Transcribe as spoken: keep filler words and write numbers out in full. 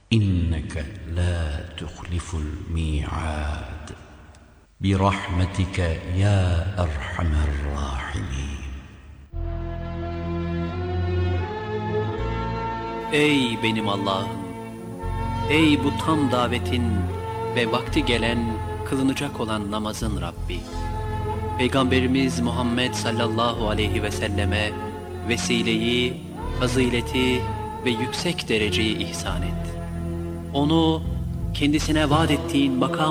إنك لا تخلف الميعاد برحمتك يا أرحم الراحمين. Ey benim Allah'ım! Ey bu tam davetin ve vakti gelen, kılınacak olan namazın Rabbi! Peygamberimiz Muhammed sallallahu aleyhi ve selleme vesileyi, fazileti ve yüksek dereceyi ihsan et. Onu kendisine vaat ettiğin makam